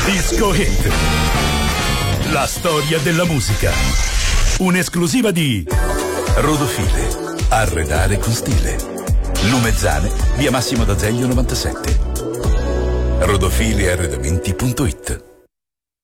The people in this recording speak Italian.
Disco Hit. La storia della musica. Un'esclusiva di Rodofile. Arredare con stile. Lumezzane, via Massimo d'Azeglio 97. Rodofilearredamenti.it.